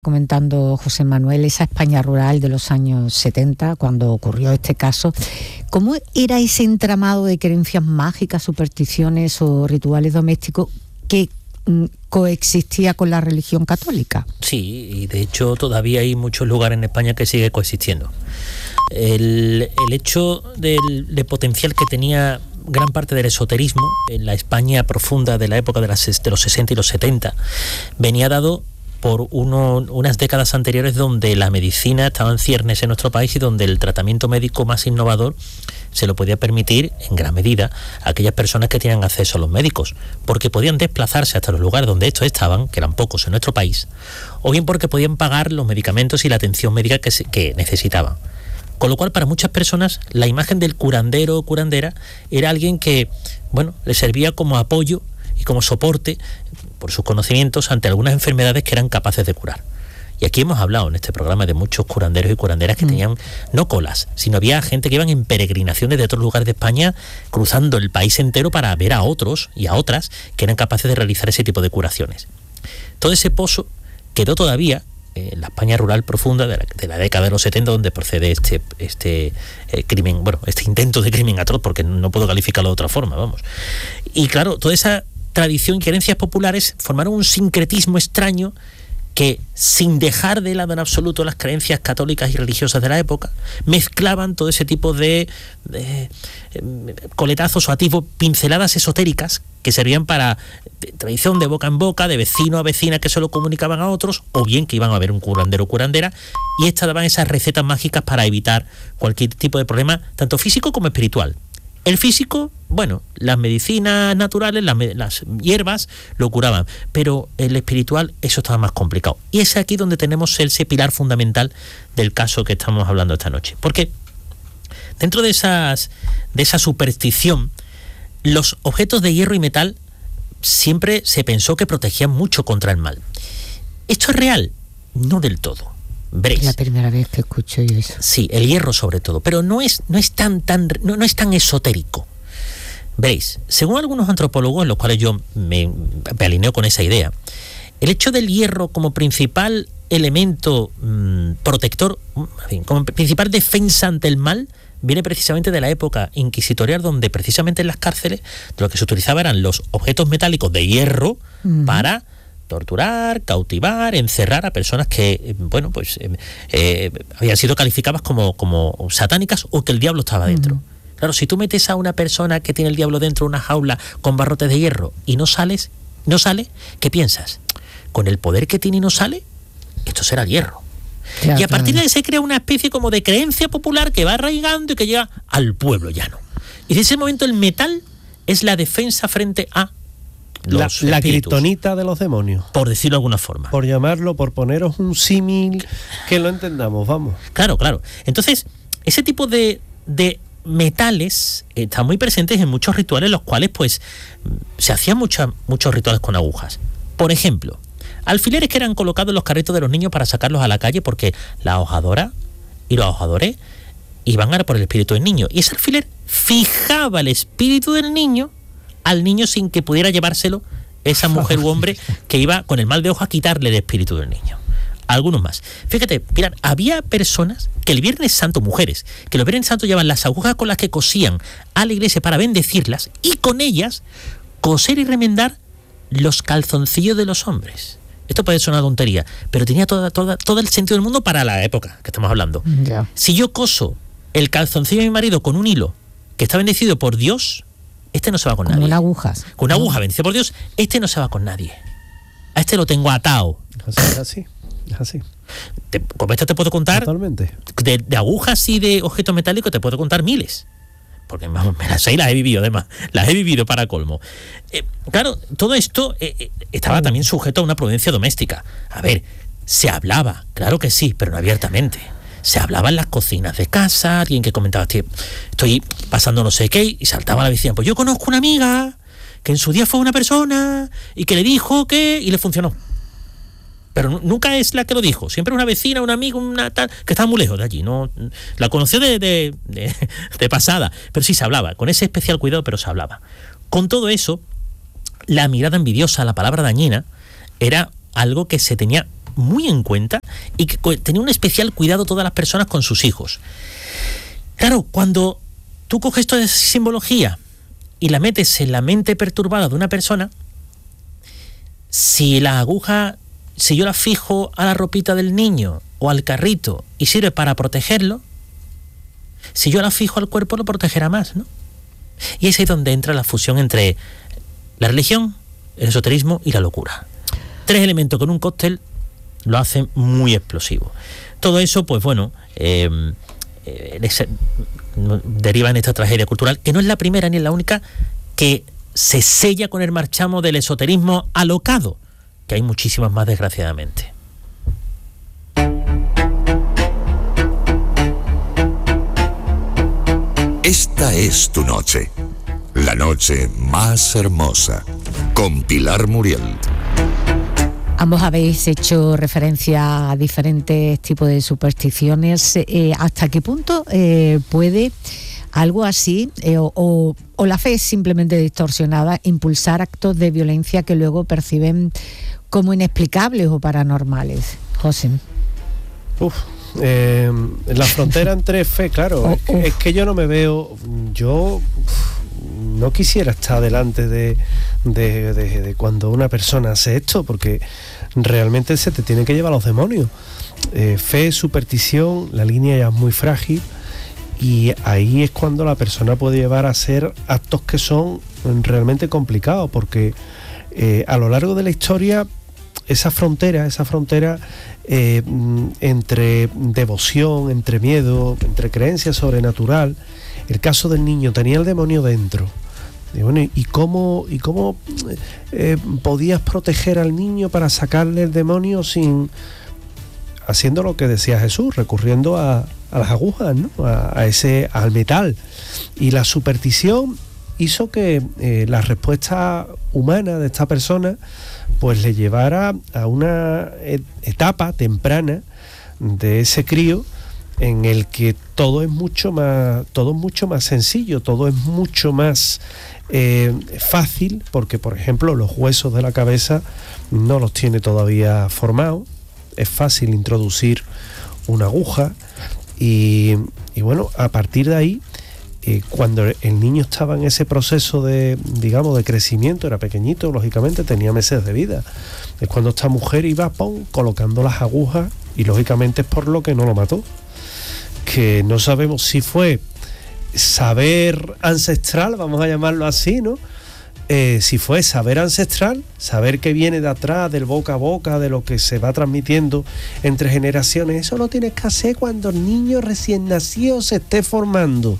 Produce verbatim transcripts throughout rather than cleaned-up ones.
Comentando José Manuel, esa España rural de los años setenta, cuando ocurrió este caso, ¿cómo era ese entramado de creencias mágicas, supersticiones o rituales domésticos que mm, coexistía con la religión católica? Sí, y de hecho todavía hay muchos lugares en España que sigue coexistiendo. El, el hecho del, de potencial que tenía gran parte del esoterismo en la España profunda de la época de, las, de los sesenta y los setenta venía dado por uno, unas décadas anteriores donde la medicina estaba en ciernes en nuestro país y donde el tratamiento médico más innovador se lo podía permitir en gran medida a aquellas personas que tenían acceso a los médicos, porque podían desplazarse hasta los lugares donde estos estaban, que eran pocos en nuestro país, o bien porque podían pagar los medicamentos y la atención médica que, se, que necesitaban. Con lo cual, para muchas personas, la imagen del curandero o curandera era alguien que, bueno, le servía como apoyo y como soporte por sus conocimientos ante algunas enfermedades que eran capaces de curar. Y aquí hemos hablado en este programa de muchos curanderos y curanderas que mm. tenían no colas, sino había gente que iban en peregrinaciones de otros lugares de España, cruzando el país entero para ver a otros y a otras que eran capaces de realizar ese tipo de curaciones. Todo ese pozo quedó todavía en la España rural profunda de la, de la década de los setenta, donde procede este, este eh, crimen, bueno, este intento de crimen atroz, porque no puedo calificarlo de otra forma, vamos. Y claro, toda esa tradición y creencias populares formaron un sincretismo extraño que, sin dejar de lado en absoluto las creencias católicas y religiosas de la época, mezclaban todo ese tipo de, de, de coletazos o atisbos, pinceladas esotéricas que servían para de, tradición de boca en boca, de vecino a vecina que se lo comunicaban a otros, o bien que iban a ver un curandero o curandera, y estas daban esas recetas mágicas para evitar cualquier tipo de problema, tanto físico como espiritual. El físico, bueno, las medicinas naturales, las, las hierbas lo curaban, pero el espiritual, eso estaba más complicado. Y es aquí donde tenemos ese pilar fundamental del caso que estamos hablando esta noche. Porque dentro de esas de esa superstición, los objetos de hierro y metal siempre se pensó que protegían mucho contra el mal. ¿Esto es real? No del todo. Veréis. Es la primera vez que escucho yo eso. Sí, el hierro sobre todo, pero no es, no es tan, tan, no, no es tan esotérico. Veréis, según algunos antropólogos, los cuales yo me, me alineo con esa idea, el hecho del hierro como principal elemento mmm, protector, en fin, como principal defensa ante el mal, viene precisamente de la época inquisitorial, donde precisamente en las cárceles lo que se utilizaba eran los objetos metálicos de hierro uh-huh. para torturar, cautivar, encerrar a personas que, bueno, pues eh, eh, habían sido calificadas como, como satánicas o que el diablo estaba dentro. Uh-huh. Claro, si tú metes a una persona que tiene el diablo dentro de una jaula con barrotes de hierro y no sales, no sale, ¿qué piensas? Con el poder que tiene y no sale, esto será el hierro. Ya, y a partir de ahí se crea una especie como de creencia popular que va arraigando y que llega al pueblo llano. Y en ese momento el metal es la defensa frente a Los la, la kriptonita de los demonios, por decirlo de alguna forma, por llamarlo, por poneros un símil que lo entendamos, vamos. Claro, claro. Entonces, ese tipo de, de metales están muy presentes en muchos rituales, los cuales pues se hacían mucha, muchos rituales con agujas. Por ejemplo, alfileres que eran colocados en los carritos de los niños para sacarlos a la calle, porque la hojadora y los hojadores iban a por el espíritu del niño, y ese alfiler fijaba el espíritu del niño al niño sin que pudiera llevárselo esa mujer u hombre que iba con el mal de ojo a quitarle el espíritu del niño. Algunos más. Fíjate, mirad, había personas que el Viernes Santo, mujeres, que el Viernes Santo llevaban las agujas con las que cosían a la iglesia para bendecirlas y con ellas coser y remendar los calzoncillos de los hombres. Esto puede ser una tontería, pero tenía toda, toda, todo el sentido del mundo para la época que estamos hablando. Yeah. Si yo coso el calzoncillo de mi marido con un hilo que está bendecido por Dios, este no se va con Como nadie. Con agujas. Con una aguja, bendecido por Dios, este no se va con nadie. A este lo tengo atado. Es así, es así. Te, con esto te puedo contar. Totalmente. De, de agujas y de objetos metálicos te puedo contar miles. Porque vamos, me las, ahí las he vivido, además. Las he vivido para colmo. Eh, claro, todo esto eh, eh, estaba también sujeto a una prudencia doméstica. A ver, se hablaba, claro que sí, pero no abiertamente. Se hablaba en las cocinas de casa, alguien que comentaba, estoy pasando no sé qué, y saltaba a la vecina, pues yo conozco una amiga que en su día fue una persona y que le dijo que, y le funcionó. Pero nunca es la que lo dijo, siempre una vecina, una amiga, una tal, que estaba muy lejos de allí, no la conoció de, de, de, de pasada, pero sí se hablaba, con ese especial cuidado, pero se hablaba. Con todo eso, la mirada envidiosa, la palabra dañina, era algo que se tenía muy en cuenta y que tenía un especial cuidado todas las personas con sus hijos. Claro, cuando tú coges toda esa simbología y la metes en la mente perturbada de una persona, si la aguja, si yo la fijo a la ropita del niño o al carrito y sirve para protegerlo, si yo la fijo al cuerpo lo protegerá más, ¿no? Y es ahí donde entra la fusión entre la religión, el esoterismo y la locura. Tres elementos con un cóctel lo hacen muy explosivo. Todo eso, pues bueno, eh, eh, deriva en esta tragedia cultural, que no es la primera ni es la única, que se sella con el marchamo del esoterismo alocado, que hay muchísimas más, desgraciadamente. Esta es tu noche, la noche más hermosa, con Pilar Muriel. Ambos habéis hecho referencia a diferentes tipos de supersticiones. Eh, ¿Hasta qué punto eh, puede algo así, eh, o, o, o la fe es simplemente distorsionada, impulsar actos de violencia que luego perciben como inexplicables o paranormales? José. Uf, eh, la frontera entre fe, claro, oh, es, que, es que yo no me veo, yo uf, no quisiera estar delante de, de, de, de cuando una persona hace esto, porque realmente se te tienen que llevar los demonios. Eh, fe, superstición, la línea ya es muy frágil. Y ahí es cuando la persona puede llevar a hacer actos que son realmente complicados, porque eh, a lo largo de la historia esa frontera, esa frontera eh, entre devoción, entre miedo, entre creencia sobrenatural, el caso del niño tenía el demonio dentro. Y, bueno, ¿y cómo, y cómo eh, podías proteger al niño para sacarle el demonio sin haciendo lo que decía Jesús, recurriendo a a las agujas, ¿no? a, a ese, al metal? Y la superstición hizo que eh, la respuesta humana de esta persona pues le llevara a una et- etapa temprana de ese crío en el que todo es mucho más, todo es mucho más sencillo, todo es mucho más eh, fácil, porque por ejemplo los huesos de la cabeza no los tiene todavía formados, es fácil introducir una aguja. Y, y bueno, a partir de ahí, eh, cuando el niño estaba en ese proceso de, digamos, de crecimiento, era pequeñito, lógicamente tenía meses de vida, es cuando esta mujer iba, pum, colocando las agujas, y lógicamente es por lo que no lo mató, que no sabemos si fue saber ancestral, vamos a llamarlo así, ¿no? Eh, si fue saber ancestral, saber que viene de atrás, del boca a boca, de lo que se va transmitiendo entre generaciones. Eso lo tienes que hacer cuando el niño recién nacido se esté formando.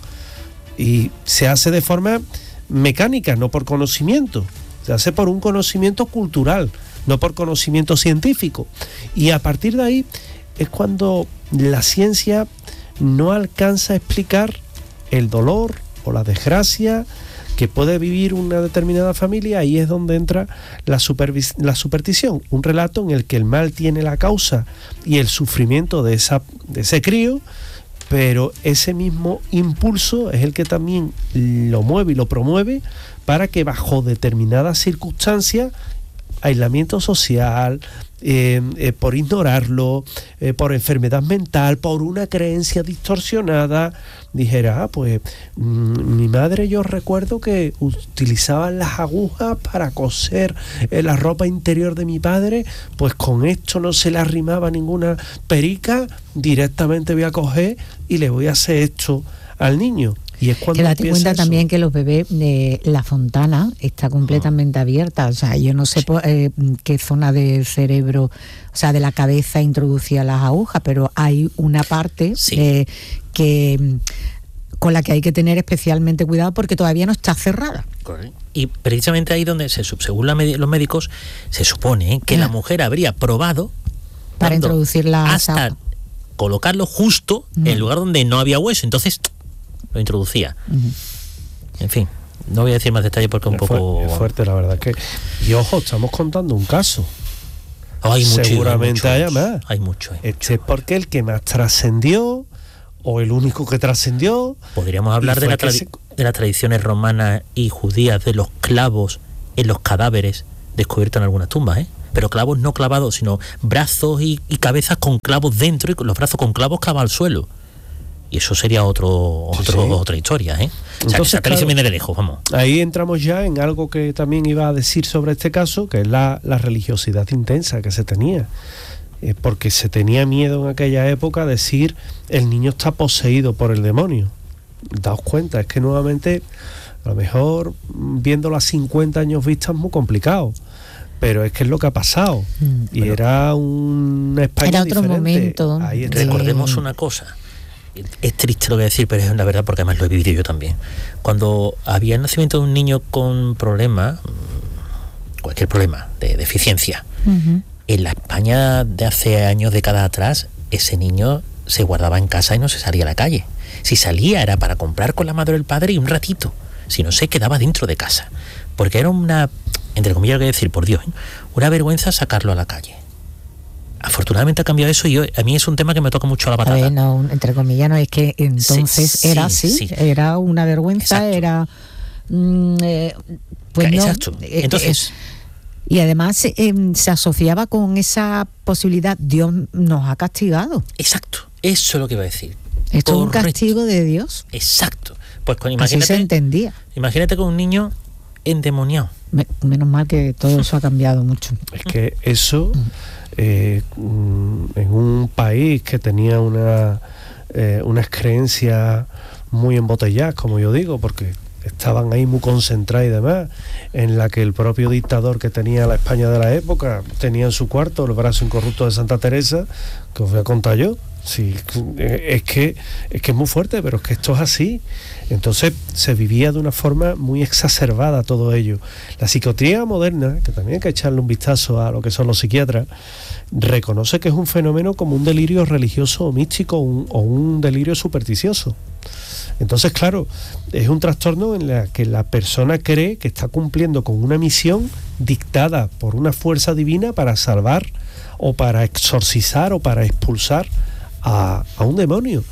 Y se hace de forma mecánica, no por conocimiento. Se hace por un conocimiento cultural, no por conocimiento científico. Y a partir de ahí es cuando la ciencia no alcanza a explicar el dolor o la desgracia que puede vivir una determinada familia. Ahí es donde entra la, supervis- la superstición, un relato en el que el mal tiene la causa y el sufrimiento de, esa, de ese crío, pero ese mismo impulso es el que también lo mueve y lo promueve para que bajo determinadas circunstancias, aislamiento social, eh, eh, por ignorarlo, eh, por enfermedad mental, por una creencia distorsionada, dijera, ah, pues mmm, mi madre, yo recuerdo que utilizaban las agujas para coser eh, la ropa interior de mi padre, pues con esto no se le arrimaba ninguna perica, directamente voy a coger y le voy a hacer esto al niño. Y es cuando que date cuenta eso. También que los bebés, eh, la fontana está completamente ah. abierta, o sea, yo no sé sí. por, eh, qué zona del cerebro, o sea, de la cabeza introducía las agujas, pero hay una parte sí. eh, que con la que hay que tener especialmente cuidado porque todavía no está cerrada. Correcto. Y precisamente ahí donde, se, según la, los médicos, se supone ¿eh? que ah. la mujer habría probado para introducir la hasta agujas. Colocarlo justo mm. en el lugar donde no había hueso, entonces lo introducía. Uh-huh. En fin, no voy a decir más detalles porque es un poco... Es fuerte, la verdad que... Y ojo, estamos contando un caso. Oh, hay mucho, seguramente hay haya más. Hay mucho. Hay este mucho. Es porque el que más trascendió, o el único que trascendió... Podríamos hablar de, la tradi- se... de las tradiciones romanas y judías, de los clavos en los cadáveres descubiertos en algunas tumbas, ¿eh? pero clavos no clavados, sino brazos y, y cabezas con clavos dentro y con los brazos con clavos clavados al suelo. Y eso sería otro, otro sí, sí. otra historia, ¿eh? O sea, Entonces, que esa peli claro, se viene de lejos, vamos. Ahí entramos ya en algo que también iba a decir sobre este caso, que es la, la religiosidad intensa que se tenía. Eh, porque se tenía miedo en aquella época a decir el niño está poseído por el demonio. Daos cuenta, es que nuevamente, a lo mejor viéndolo a cincuenta años vista es muy complicado. Pero es que es lo que ha pasado. Mm, y bueno, era una España era otro diferente. Momento. Ahí recordemos una cosa. Es triste lo que voy a decir, pero es la verdad porque además lo he vivido yo también. Cuando había el nacimiento de un niño con problemas, cualquier problema de deficiencia, uh-huh. en la España de hace años, décadas atrás, ese niño se guardaba en casa y no se salía a la calle. Si salía era para comprar con la madre o el padre y un ratito. Si no, se quedaba dentro de casa. Porque era una, entre comillas, lo que decir, por Dios, ¿eh? una vergüenza sacarlo a la calle. Afortunadamente ha cambiado eso y yo, a mí es un tema que me toca mucho la patata. A ver, no, entre comillas, no, es que entonces sí, era sí, así, sí. era una vergüenza, Exacto. era... Mm, eh, pues Exacto. No, entonces... Eh, y además eh, se asociaba con esa posibilidad, Dios nos ha castigado. Exacto, eso es lo que iba a decir. Esto es un castigo de Dios. Exacto. Pues con, imagínate, así se entendía. Imagínate con un niño endemoniado. Me, menos mal que todo eso ha cambiado mucho. Es que eso... Eh, en un país que tenía una eh, unas creencias muy embotelladas, como yo digo, porque estaban ahí muy concentradas y demás, en la que el propio dictador que tenía la España de la época tenía en su cuarto el brazo incorrupto de Santa Teresa, que os voy a contar yo. Sí, es que es que es muy fuerte, pero es que esto es así. Entonces se vivía de una forma muy exacerbada todo ello. La psiquiatría moderna, que también hay que echarle un vistazo a lo que son los psiquiatras, reconoce que es un fenómeno como un delirio religioso o místico un, o un delirio supersticioso. Entonces, claro, es un trastorno en el que la persona cree que está cumpliendo con una misión dictada por una fuerza divina para salvar o para exorcizar o para expulsar a, a un demonio.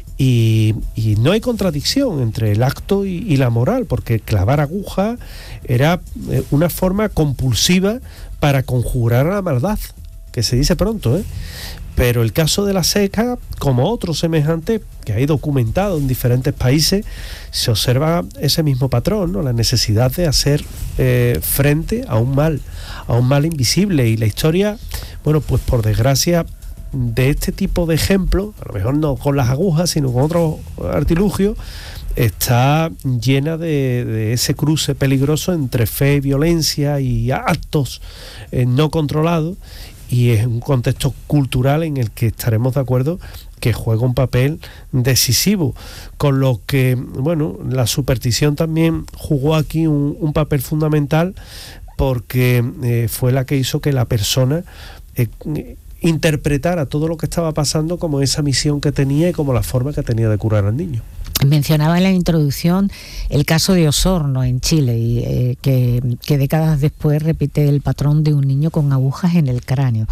Y, y no hay contradicción entre el acto y, y la moral, porque clavar aguja era una forma compulsiva para conjurar la maldad, que se dice pronto, ¿eh? Pero el caso de la seca, como otro semejante que hay documentado en diferentes países, se observa ese mismo patrón, ¿no? La necesidad de hacer eh, frente a un mal, a un mal invisible. Y la historia, bueno, pues por desgracia, de este tipo de ejemplos, a lo mejor no con las agujas, sino con otros artilugios, está llena de, de ese cruce peligroso entre fe, violencia y actos eh, no controlados. Y es un contexto cultural en el que estaremos de acuerdo que juega un papel decisivo, con lo que, bueno, la superstición también jugó aquí un, un papel fundamental, porque eh, fue la que hizo que la persona eh, interpretara todo lo que estaba pasando como esa misión que tenía y como la forma que tenía de curar al niño. Mencionaba en la introducción el caso de Osorno en Chile, y, eh, que, que décadas después repite el patrón de un niño con agujas en el cráneo.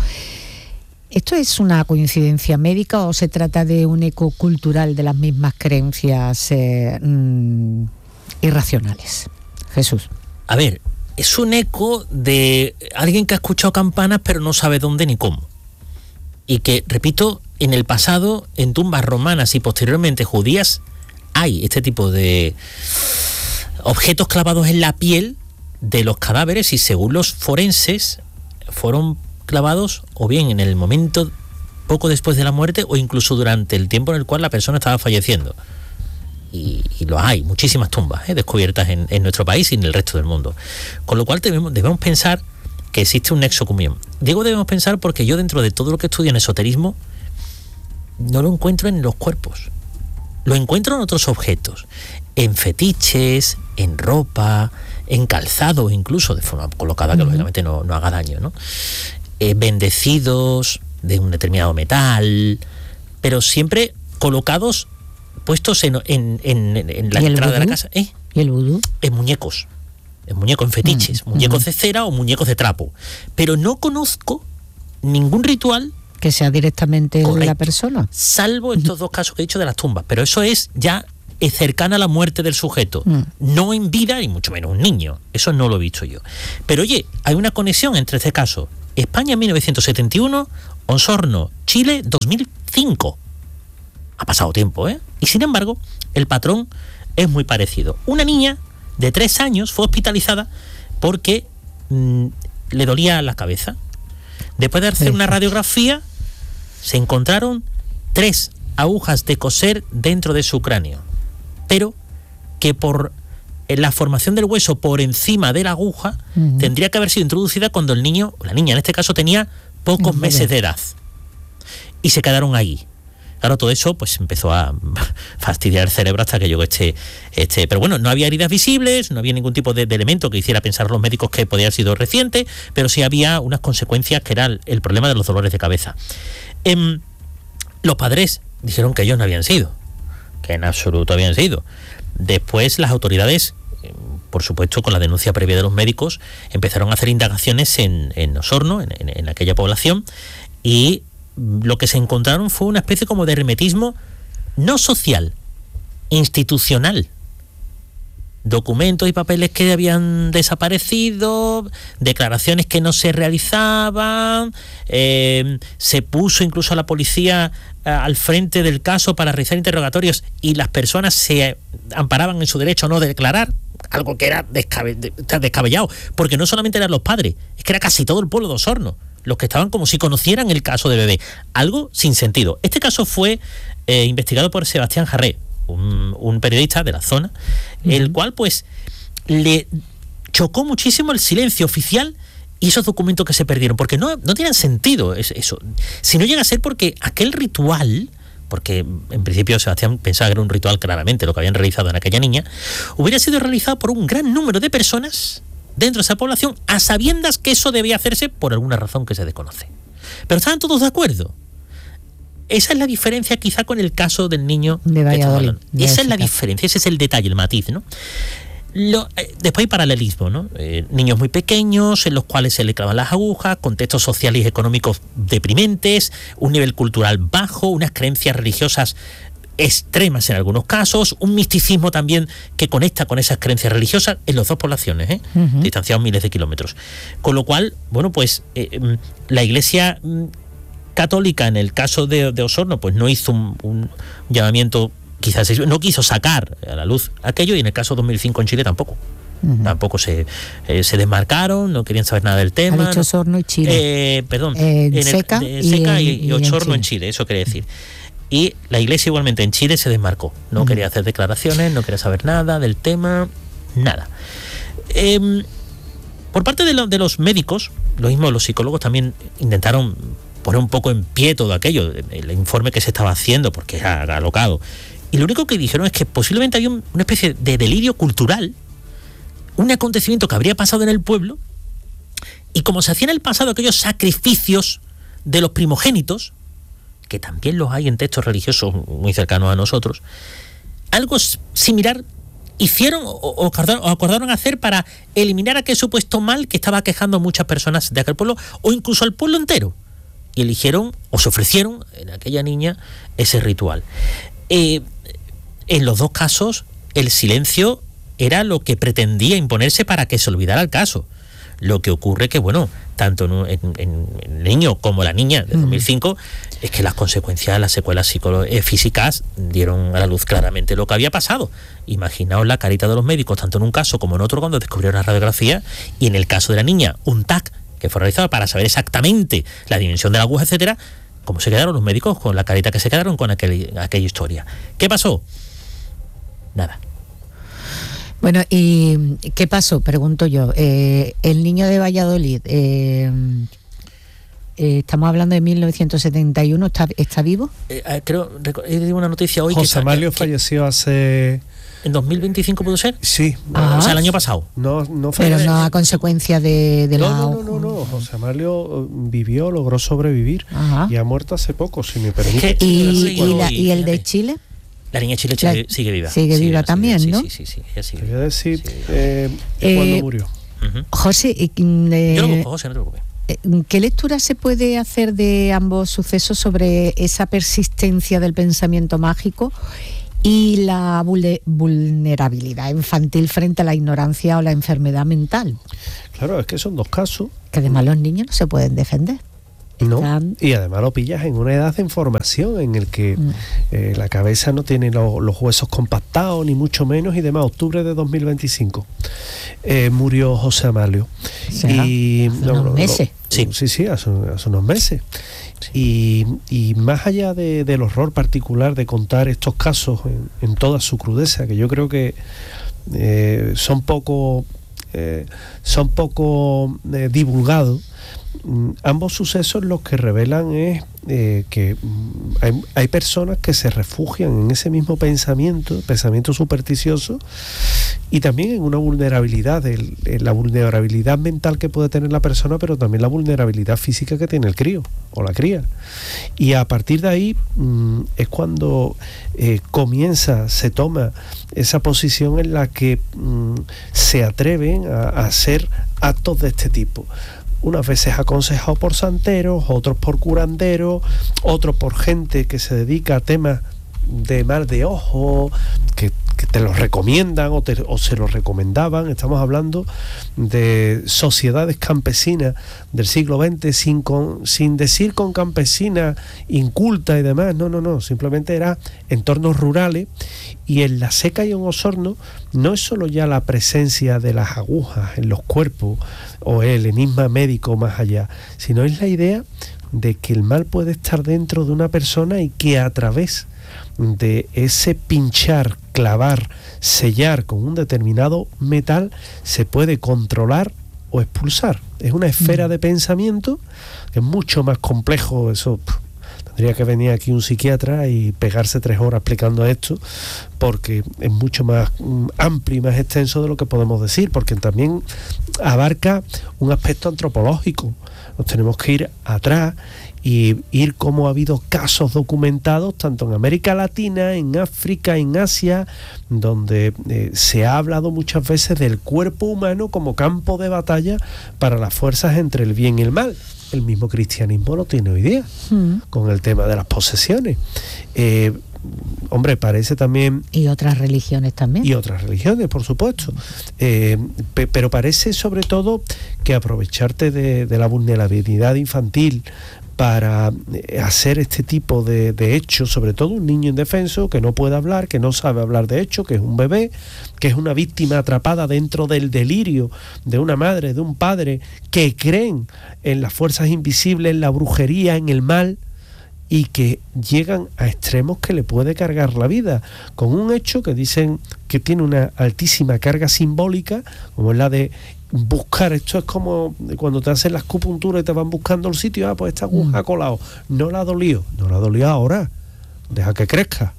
¿Esto es una coincidencia médica o se trata de un eco cultural de las mismas creencias eh, mm, irracionales? Jesús. A ver, es un eco de alguien que ha escuchado campanas pero no sabe dónde ni cómo. Y que, repito, en el pasado, en tumbas romanas y posteriormente judías, hay este tipo de objetos clavados en la piel de los cadáveres y, según los forenses, fueron clavados o bien en el momento poco después de la muerte o incluso durante el tiempo en el cual la persona estaba falleciendo. Y, y lo hay, muchísimas tumbas ¿eh? descubiertas en, en nuestro país y en el resto del mundo. Con lo cual debemos, debemos pensar que existe un nexo común. Digo debemos pensar porque yo, dentro de todo lo que estudio en esoterismo, no lo encuentro en los cuerpos. Lo encuentro en otros objetos, en fetiches, en ropa, en calzado, incluso de forma colocada, que uh-huh. lógicamente no, no haga daño, ¿no? Eh, bendecidos de un determinado metal, pero siempre colocados, puestos en, en, en, en la entrada de la casa. ¿Eh? ¿Y el vudú? En muñecos, en muñecos, en fetiches, uh-huh. muñecos de cera o muñecos de trapo. Pero no conozco ningún ritual que sea directamente correcto, de la persona, salvo estos dos casos que he dicho de las tumbas, pero eso es ya eh, cercana a la muerte del sujeto, mm. no en vida y mucho menos un niño. Eso no lo he visto yo. Pero oye, hay una conexión entre este caso. España mil novecientos setenta y uno, Osorno, Chile dos mil cinco. Ha pasado tiempo, ¿eh? Y sin embargo, el patrón es muy parecido. Una niña de tres años fue hospitalizada porque mmm, le dolía la cabeza. Después de hacer una radiografía, se encontraron tres agujas de coser dentro de su cráneo, pero que por la formación del hueso por encima de la aguja uh-huh. tendría que haber sido introducida cuando el niño, o la niña en este caso, tenía pocos uh-huh. meses de edad. Y se quedaron ahí. Claro, todo eso pues empezó a fastidiar el cerebro hasta que llegó este, este... Pero bueno, no había heridas visibles, no había ningún tipo de, de elemento que hiciera pensar a los médicos que podía haber sido reciente, pero sí había unas consecuencias que era el, el problema de los dolores de cabeza. Eh, los padres dijeron que ellos no habían sido, que en absoluto habían sido. Después las autoridades, por supuesto con la denuncia previa de los médicos, empezaron a hacer indagaciones en, en Osorno, en, en, en aquella población, y lo que se encontraron fue una especie como de hermetismo no social, institucional. Documentos y papeles que habían desaparecido, declaraciones que no se realizaban, eh, se puso incluso a la policía eh, al frente del caso para realizar interrogatorios y las personas se amparaban en su derecho a no declarar, algo que era descabe- descabellado, porque no solamente eran los padres, es que era casi todo el pueblo de Osorno los que estaban como si conocieran el caso de bebé, algo sin sentido. Este caso fue eh, investigado por Sebastián Jarré, un, un periodista de la zona, uh-huh. el cual pues le chocó muchísimo el silencio oficial y esos documentos que se perdieron, porque no, no tienen sentido eso, si no llega a ser porque aquel ritual, porque en principio Sebastián pensaba que era un ritual claramente lo que habían realizado en aquella niña, hubiera sido realizado por un gran número de personas dentro de esa población, a sabiendas que eso debía hacerse por alguna razón que se desconoce. Pero estaban todos de acuerdo. Esa es la diferencia quizá con el caso del niño de Valladolid. De esa es la diferencia, ese es el detalle, el matiz, ¿no? Lo, eh, después hay paralelismo, ¿no? Eh, niños muy pequeños en los cuales se le clavan las agujas, contextos sociales y económicos deprimentes, un nivel cultural bajo, unas creencias religiosas extremas en algunos casos, un misticismo también que conecta con esas creencias religiosas en las dos poblaciones, ¿eh? Uh-huh. distanciados miles de kilómetros. Con lo cual, bueno, pues eh, la Iglesia católica en el caso de, de Osorno, pues no hizo un, un llamamiento, quizás no quiso sacar a la luz aquello, y en el caso dos mil cinco en Chile tampoco. Uh-huh. Tampoco se, eh, se desmarcaron, no querían saber nada del tema. Ha dicho Osorno y Chile. Eh, perdón, eh, en el, Seca, de, Seca y, y, y Osorno en Chile. en Chile, eso quiere decir. Y la Iglesia igualmente en Chile se desmarcó. No uh-huh. quería hacer declaraciones, no quería saber nada del tema, nada. Eh, por parte de, lo, de los médicos, lo mismo los psicólogos también intentaron poner un poco en pie todo aquello, el informe que se estaba haciendo, porque era alocado. Y lo único que dijeron es que posiblemente había un, una especie de delirio cultural, un acontecimiento que habría pasado en el pueblo, y como se hacían en el pasado aquellos sacrificios de los primogénitos, que también los hay en textos religiosos muy cercanos a nosotros, algo similar hicieron o, o, acordaron, o acordaron hacer para eliminar aquel supuesto mal que estaba aquejando a muchas personas de aquel pueblo, o incluso al pueblo entero, y eligieron o se ofrecieron en aquella niña ese ritual. Eh, en los dos casos el silencio era lo que pretendía imponerse para que se olvidara el caso. Lo que ocurre que, bueno, tanto en, en, en el niño como la niña de dos mil cinco, mm. es que las consecuencias, las secuelas psicolo- eh, físicas dieron a la luz claramente lo que había pasado. Imaginaos la carita de los médicos, tanto en un caso como en otro, cuando descubrieron la radiografía, y en el caso de la niña, un T A C que fue realizado para saber exactamente la dimensión de la aguja, etcétera, cómo se quedaron los médicos con la carita que se quedaron con aquel, aquella historia. ¿Qué pasó? Nada. Bueno, ¿y qué pasó? Pregunto yo. Eh, el niño de Valladolid, eh, eh, estamos hablando de mil novecientos setenta y uno, ¿está, está vivo? Eh, creo, he una noticia hoy. José que Amalio que, falleció hace... ¿En dos mil veinticinco pudo ser? Sí. Ah. O sea, el año pasado. No, no fue. Pero no a consecuencia de, de no, la... No, no, no, no. José Amalio vivió, logró sobrevivir. Ajá. Y ha muerto hace poco, si me permite. ¿Y, y, la, ¿Y el de Chile? La niña Chile la, sigue viva. Sigue sí, viva también, sigue, ¿no? Sí, sí, sí. Ella sigue Te viva. voy a decir sí. eh, eh, cuándo murió. Uh-huh. José, eh, yo lo busco, José, no te preocupes. ¿Qué lectura se puede hacer de ambos sucesos sobre esa persistencia del pensamiento mágico y la vulnerabilidad infantil frente a la ignorancia o la enfermedad mental. Claro, es que son dos casos. Que además los niños no se pueden defender. No, Están... y además lo pillas en una edad de formación en el que mm. eh, la cabeza no tiene lo, los huesos compactados, ni mucho menos, y demás. Octubre de dos mil veinticinco eh, murió José Amalio. ¿Será? Y hace no, unos no, meses. No, sí, sí, sí hace, hace unos meses. Sí. Y, y más allá de, del horror particular de contar estos casos en, en toda su crudeza, que yo creo que eh, son poco, eh, son poco eh, divulgados, ambos sucesos lo que revelan es eh, que hay, hay personas que se refugian en ese mismo pensamiento, pensamiento supersticioso, y también en una vulnerabilidad, el, la vulnerabilidad mental que puede tener la persona, pero también la vulnerabilidad física que tiene el crío o la cría. Y a partir de ahí mmm, es cuando eh, comienza, se toma esa posición en la que mmm, se atreven a, a hacer actos de este tipo. Unas veces aconsejado por santeros, otros por curanderos, otros por gente que se dedica a temas de mal de ojo, que, que te los recomiendan o, te, o se los recomendaban. Estamos hablando de sociedades campesinas del siglo veinte, sin, con, sin decir con campesina inculta y demás, no, no, no, simplemente era entornos rurales. Y en la Seca y en Osorno no es solo ya la presencia de las agujas en los cuerpos o el enigma médico más allá, sino es la idea de que el mal puede estar dentro de una persona y que a través de ese pinchar, clavar, sellar con un determinado metal se puede controlar o expulsar. Es una esfera de pensamiento que es mucho más complejo. Eso tendría que venir aquí un psiquiatra y pegarse tres horas explicando esto, porque es mucho más amplio y más extenso de lo que podemos decir, porque también abarca un aspecto antropológico. Nos tenemos que ir atrás y ir como ha habido casos documentados tanto en América Latina, en África, en Asia, donde eh, se ha hablado muchas veces del cuerpo humano como campo de batalla para las fuerzas entre el bien y el mal. El mismo cristianismo lo tiene hoy día, mm. con el tema de las posesiones. Eh, hombre, parece también... Y otras religiones también. Y otras religiones, por supuesto. Eh, pe, pero parece sobre todo que aprovecharte de, de la vulnerabilidad infantil para hacer este tipo de, de hechos, sobre todo un niño indefenso que no puede hablar, que no sabe hablar de hecho, que es un bebé, que es una víctima atrapada dentro del delirio de una madre, de un padre, que creen en las fuerzas invisibles, en la brujería, en el mal, y que llegan a extremos que le puede cargar la vida, con un hecho que dicen que tiene una altísima carga simbólica, como es la de buscar. Esto es como cuando te hacen las acupunturas y te van buscando el sitio. Ah, pues esta aguja ha colado, no la ha dolido, no la ha dolido ahora, deja que crezca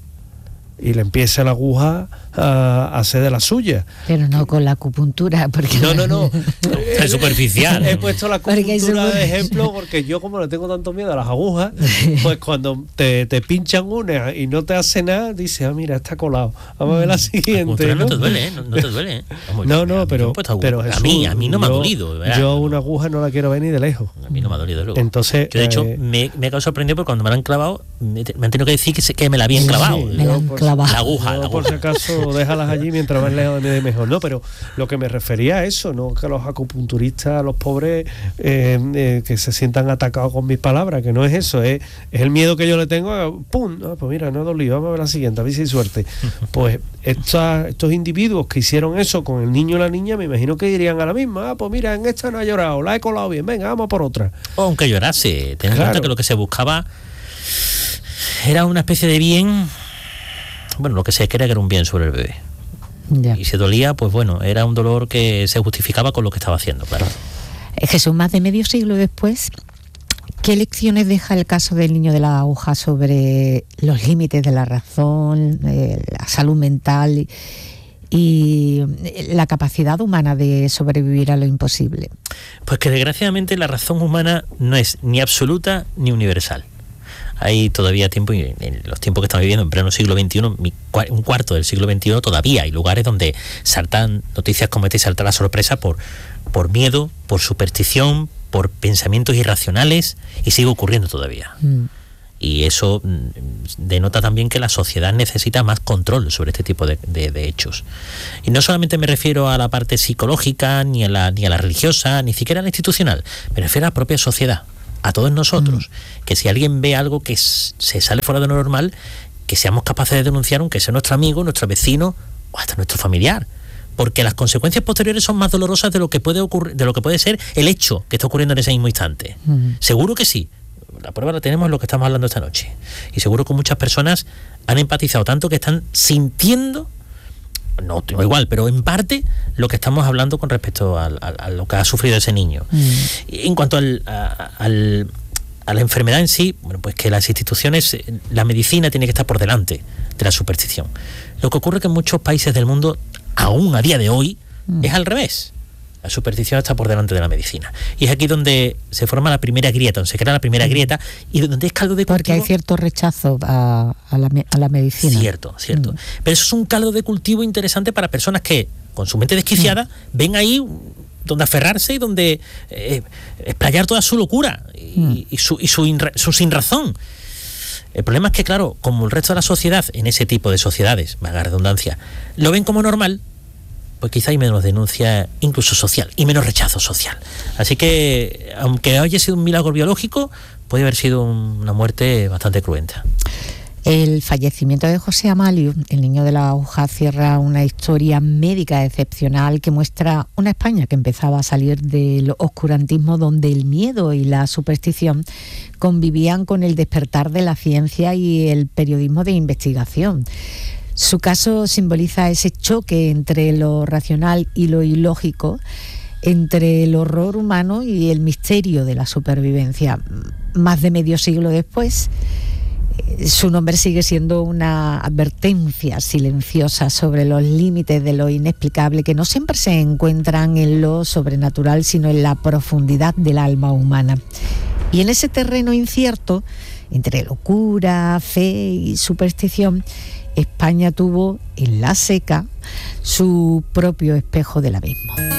y le empieza la aguja a, a hacer de la suya. Pero no con la acupuntura, porque... No, no, no. Es superficial. He puesto la acupuntura de ejemplo porque yo, como le tengo tanto miedo a las agujas, pues cuando te, te pinchan una y no te hace nada, dices, ah, mira, está colado, vamos a ver la siguiente. ¿no? ¿no? no te duele, ¿eh? No, no te duele. ¿eh? Vamos, no, no, pero, pero Jesús, a mí, a mí no me ha dolido. ¿verdad? Yo una aguja no la quiero ver ni de lejos. A mí no me ha dolido luego. Entonces, yo de hecho eh, me, me he quedado sorprendido porque cuando me la han clavado me, me han tenido que decir que, se, que me la habían clavado. Sí, me la han por, clavado. La aguja, yo, la por aguja. si acaso déjalas allí mientras más lejos de mí mejor. No, pero lo que me refería a eso, no que los acupunturistas, los pobres, eh, eh, que se sientan atacados con mis palabras, que no es eso, es, es el miedo que yo le tengo a, ¡pum! Ah, pues mira, no ha dolido, vamos a ver la siguiente, a ver si hay suerte. Pues esta, estos individuos que hicieron eso con el niño y la niña, me imagino que dirían a la misma, ah, pues mira, en esta no ha llorado, la he colado bien, venga, vamos por otra. O aunque llorase, ten en Claro. cuenta que lo que se buscaba era una especie de bien, bueno, lo que se creía que era un bien sobre el bebé. Ya. Y si dolía, pues bueno, era un dolor que se justificaba con lo que estaba haciendo, claro. Jesús, más de medio siglo después, ¿qué lecciones deja el caso del niño de la aguja sobre los límites de la razón, eh, la salud mental y, y la capacidad humana de sobrevivir a lo imposible? Pues que desgraciadamente la razón humana no es ni absoluta ni universal. Hay todavía tiempo, y en los tiempos que estamos viviendo en pleno siglo veintiuno, un cuarto del siglo veintiuno, todavía hay lugares donde saltan noticias como esta y salta la sorpresa por, por miedo, por superstición, por pensamientos irracionales, y sigue ocurriendo todavía. Mm. Y eso denota también que la sociedad necesita más control sobre este tipo de, de, de hechos. Y no solamente me refiero a la parte psicológica, ni a la, ni a la religiosa, ni siquiera a la institucional, me refiero a la propia sociedad, a todos nosotros. Mm. Que si alguien ve algo que se sale fuera de lo normal, que seamos capaces de denunciar, aunque sea nuestro amigo, nuestro vecino o hasta nuestro familiar. Porque las consecuencias posteriores son más dolorosas de lo que puede ocurrir, de lo que puede ser el hecho que está ocurriendo en ese mismo instante. Mm. Seguro que sí. La prueba la tenemos en lo que estamos hablando esta noche. Y seguro que muchas personas han empatizado tanto que están sintiendo, no, no igual, pero en parte, lo que estamos hablando con respecto a, a, a lo que ha sufrido ese niño. Mm. En cuanto al, a, al, a la enfermedad en sí, bueno, pues que las instituciones, la medicina tiene que estar por delante de la superstición. Lo que ocurre es que en muchos países del mundo, aún a día de hoy, mm. es al revés. La superstición está por delante de la medicina. Y es aquí donde se forma la primera grieta, donde se crea la primera grieta y donde es caldo de cultivo. Porque hay cierto rechazo a, a, la, a la medicina. Cierto, cierto. Mm. Pero eso es un caldo de cultivo interesante para personas que, con su mente desquiciada, mm. ven ahí donde aferrarse y donde eh, explayar toda su locura y, mm. y, su, y su, inra, su sinrazón. El problema es que, claro, como el resto de la sociedad, en ese tipo de sociedades, valga la redundancia, lo ven como normal, pues quizá hay menos denuncia, incluso social, y menos rechazo social. Así que, aunque haya sido un milagro biológico, puede haber sido una muerte bastante cruenta. El fallecimiento de José Amalio, el niño de la aguja, cierra una historia médica excepcional que muestra una España que empezaba a salir del oscurantismo, donde el miedo y la superstición convivían con el despertar de la ciencia y el periodismo de investigación. Su caso simboliza ese choque entre lo racional y lo ilógico, entre el horror humano y el misterio de la supervivencia. Más de medio siglo después, su nombre sigue siendo una advertencia silenciosa sobre los límites de lo inexplicable, que no siempre se encuentran en lo sobrenatural, sino en la profundidad del alma humana. Y en ese terreno incierto, entre locura, fe y superstición, España tuvo en la seca su propio espejo del abismo.